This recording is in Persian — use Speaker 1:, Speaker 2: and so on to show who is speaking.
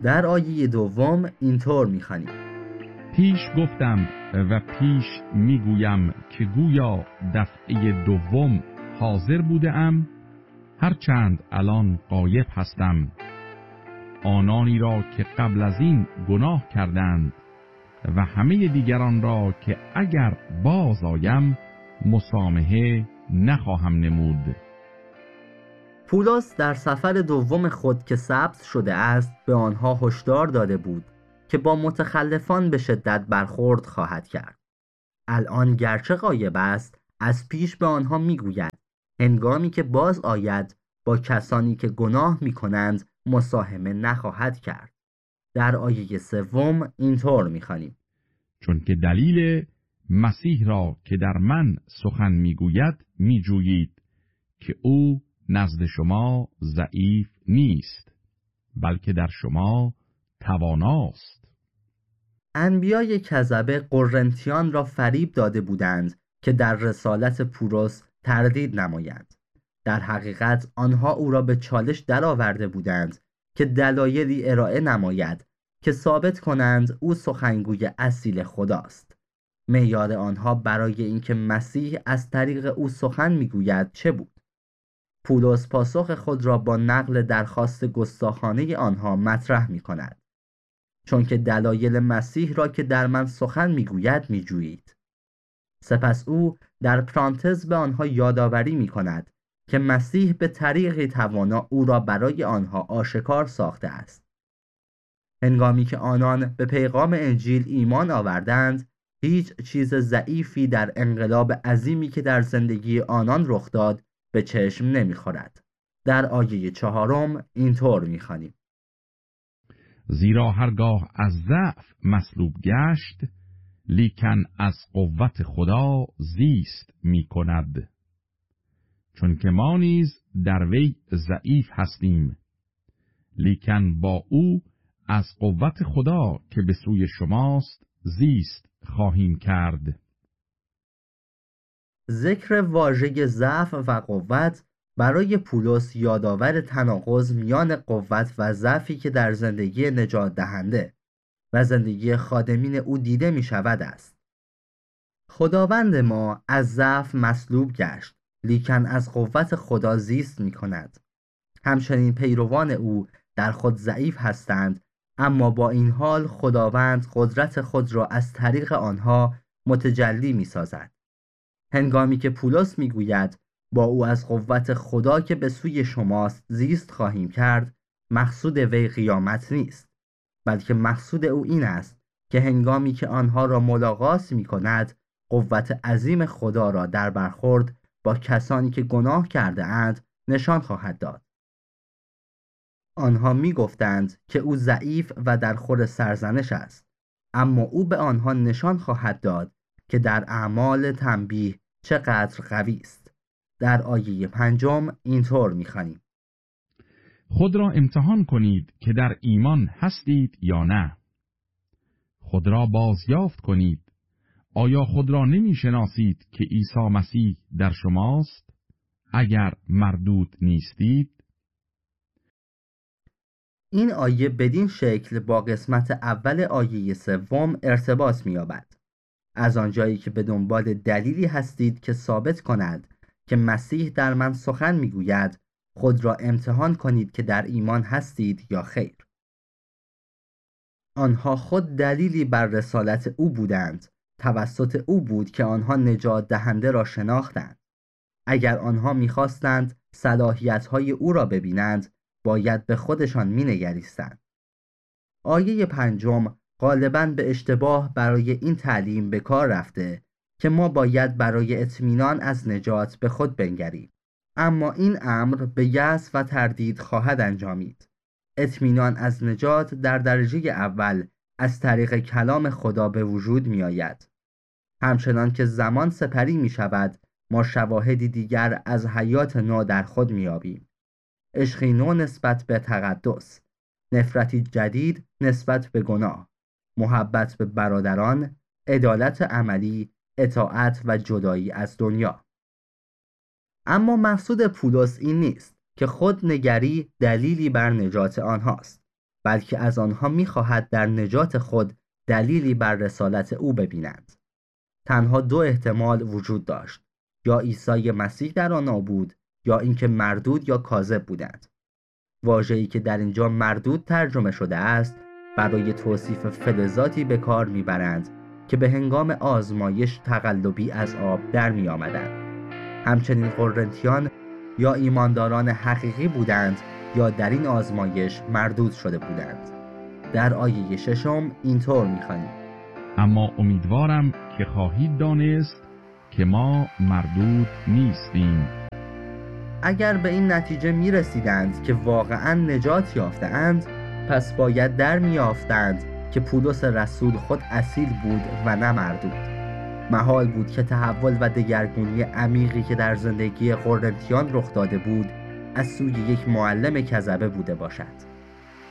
Speaker 1: در آیه دوم اینطور می‌خوانیم:
Speaker 2: پیش گفتم و پیش میگویم که گویا دفعه دوم حاضر بودم، هرچند الان غایب هستم. آنانی را که قبل از این گناه کردند و همه دیگران را که اگر باز آیم مسامحه نخواهم نمود.
Speaker 1: پولس در سفر دوم خود که ثبت شده است به آنها هشدار داده بود که با متخلفان به شدت برخورد خواهد کرد. الان گرچه غایب است، از پیش به آنها میگوید هنگامی که باز آید با کسانی که گناه میکنند مساهمه نخواهد کرد. در آیه سوم اینطور میخوانیم:
Speaker 2: چون که دلیل مسیح را که در من سخن میگوید میجویید که او نزد شما ضعیف نیست، بلکه در شما تواناست.
Speaker 1: انبیای کذبه قرنتیان را فریب داده بودند که در رسالت پولس تردید نمایند. در حقیقت آنها او را به چالش درآورده بودند که دلایلی ارائه نماید که ثابت کنند او سخنگوی اصیل خداست. معیار آنها برای اینکه مسیح از طریق او سخن میگوید چه بود؟ پولس پاسخ خود را با نقل درخواست گستاخانه آنها مطرح می کند. چون که دلایل مسیح را که در من سخن میگوید میجویید. سپس او در پرانتز به آنها یادآوری می کند که مسیح به طریقی توانا او را برای آنها آشکار ساخته است. هنگامی که آنان به پیغام انجیل ایمان آوردند، هیچ چیز ضعیفی در انقلاب عظیمی که در زندگی آنان رخ داد به چشم نمیخورد. در آیه 4 اینطور میخوانیم:
Speaker 2: زیرا هرگاه از ضعف مصلوب گشت، لیکن از قوت خدا زیست می کند. چون که ما نیز در وی ضعیف هستیم، لیکن با او از قوت خدا که به سوی شماست زیست خواهیم کرد.
Speaker 1: ذکر واژه ضعف و قوت برای پولس یادآور تناقض میان قوت و ضعفی که در زندگی نجات دهنده و زندگی خادمین او دیده می شود است. خداوند ما از ضعف مصلوب گشت، لیکن از قوت خدا زیست می کند. همچنین پیروان او در خود ضعیف هستند، اما با این حال خداوند قدرت خود را از طریق آنها متجلی می سازد. هنگامی که پولس می گوید با او از قوت خدا که به سوی شماست زیست خواهیم کرد، مقصود وی قیامت نیست، بلکه مقصود او این است که هنگامی که آنها را ملاقات می کند، قوت عظیم خدا را در برخورد با کسانی که گناه کرده اند نشان خواهد داد. آنها می گفتند که او ضعیف و در خور سرزنش است، اما او به آنها نشان خواهد داد که در اعمال تنبیه چقدر قوی است. در آیه 5 اینطور می‌خوانیم:
Speaker 2: خود را امتحان کنید که در ایمان هستید یا نه. خود را بازیافت کنید. آیا خود را نمی‌شناسید که عیسی مسیح در شماست؟ اگر مردود نیستید.
Speaker 1: این آیه بدین شکل با قسمت اول آیه 3 ارتباط می‌یابد. از آنجایی که به دنبال دلیلی هستید که ثابت کند که مسیح در من سخن میگوید، خود را امتحان کنید که در ایمان هستید یا خیر. آنها خود دلیلی بر رسالت او بودند. توسط او بود که آنها نجات دهنده را شناختند. اگر آنها میخواستند صلاحیت‌های او را ببینند، باید به خودشان مینگریستند. آیه 5 غالباً به اشتباه برای این تعلیم به کار رفته که ما باید برای اطمینان از نجات به خود بنگریم. اما این امر به یأس و تردید خواهد انجامید. اطمینان از نجات در درجه اول از طریق کلام خدا به وجود می آید. همچنان که زمان سپری می شود، ما شواهدی دیگر از حیات نو در خود می یابیم. عشقی نو نسبت به تقدس، نفرتی جدید نسبت به گناه، محبت به برادران، عدالت عملی، اطاعت و جدایی از دنیا. اما مقصود پولس این نیست که خود نگری دلیلی بر نجات آنهاست. بلکه از آنها می‌خواهد در نجات خود دلیلی بر رسالت او ببینند. تنها دو احتمال وجود داشت: یا عیسی مسیح در آنها بود، یا اینکه مردود یا کاذب بودند. واژه‌ای که در اینجا مردود ترجمه شده است برای توصیف فلزاتی به کار میبرند که به هنگام آزمایش تقلبی از آب در می آمدند. همچنین قرنتیان یا ایمانداران حقیقی بودند یا در این آزمایش مردود شده بودند. در آیه 6 اینطور می‌خوانیم:
Speaker 2: اما امیدوارم که خواهید دانست که ما مردود نیستیم.
Speaker 1: اگر به این نتیجه می رسیدند که واقعاً نجات یافتند، پس باید در می یافتند که پولس رسول خود اصیل بود و نه مردود. محال بود که تحول و دگرگونی عمیقی که در زندگی قرنتیان رخ داده بود از سوی یک معلم کذبه بوده باشد.